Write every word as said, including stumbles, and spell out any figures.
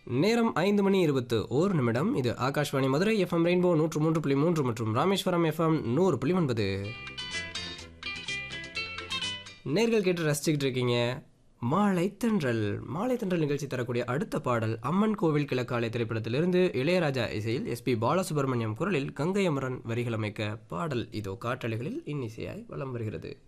நேரம் ஐந்து மணி இருபத்து ஓர் நிமிடம். இது ஆகாஷ்வாணி மதுரை எஃப்எம் ரெயின்போ நூற்று மூன்று புள்ளி மூன்று மற்றும் ராமேஸ்வரம் எஃப்எம் நூறு புள்ளி ஒன்பது. நேர்கள் கேட்டு ரசிச்சுக்கிட்டு இருக்கீங்க மாலை தென்றல். மாலை தென்றல் நிகழ்ச்சி தரக்கூடிய அடுத்த பாடல் அம்மன் கோவில் கிழக்காலை திரைப்படத்திலிருந்து இளையராஜா இசையில் எஸ்பி பாலசுப்ரமணியம் குரலில் கங்கை அமரன் வரிகள் அமைக்க பாடல் இதோ காற்றலைகளில் இன்னிசையாய் வலம் வருகிறது.